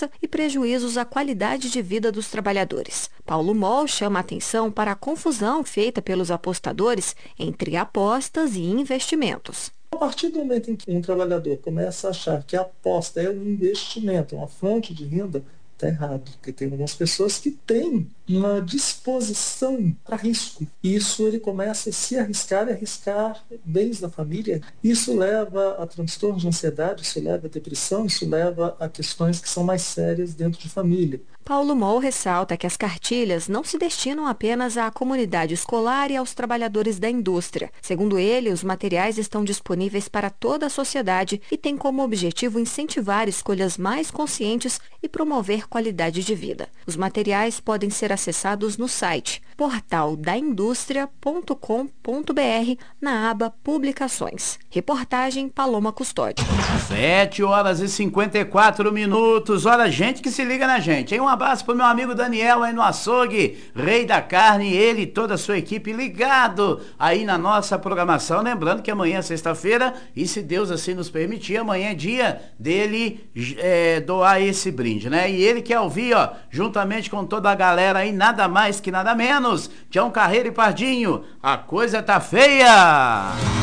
segurança e prejuízos à qualidade de vida dos trabalhadores. Paulo Moll chama a atenção para a confusão feita pelos apostadores entre apostas e investimentos. A partir do momento em que um trabalhador começa a achar que a aposta é um investimento, uma fonte de renda, está errado. Porque tem algumas pessoas que têm uma disposição para risco. Isso ele começa a se arriscar e arriscar bens da família. Isso leva a transtornos de ansiedade, isso leva a depressão, isso leva a questões que são mais sérias dentro de família. Paulo Moll ressalta que as cartilhas não se destinam apenas à comunidade escolar e aos trabalhadores da indústria. Segundo ele, os materiais estão disponíveis para toda a sociedade e têm como objetivo incentivar escolhas mais conscientes e promover qualidade de vida. Os materiais podem ser acessados no site portaldaindustria.com.br na aba Publicações. Reportagem Paloma Custódio. 7h54. Olha, gente que se liga na gente, hein? Um abraço pro meu amigo Daniel aí no açougue, rei da carne, ele e toda a sua equipe ligado aí na nossa programação. Lembrando que amanhã é sexta-feira e, se Deus assim nos permitir, amanhã é dia dele doar esse brinde, né? E ele quer ouvir, ó, juntamente com toda a galera aí, nada mais que nada menos, Tião Carreiro e Pardinho, A Coisa Tá Feia!